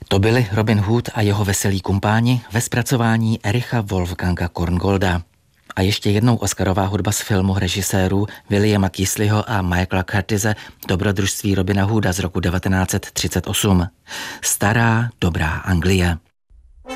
To byli Robin Hood a jeho veselí kumpáni ve zpracování Ericha Wolfganga Korngolda. A ještě jednou oscarová hudba z filmu režisérů Williama Kisleyho a Michaela Curtise Dobrodružství Robina Hooda z roku 1938. Stará dobrá Anglie.